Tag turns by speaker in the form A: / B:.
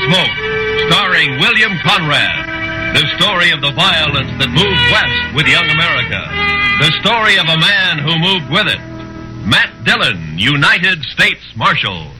A: Smoke, starring William Conrad. The story of the violence that moved west with young America. The story of a man who moved with it. Matt Dillon, United States Marshal.